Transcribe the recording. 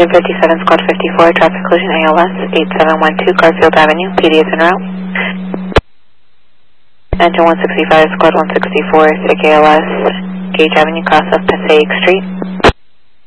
Engine 57, Squad 54, traffic collision ALS, 8712 Garfield Avenue, PD is en route. Engine 165, Squad 164, SIG ALS, Gage Avenue, cross of Passaic Street.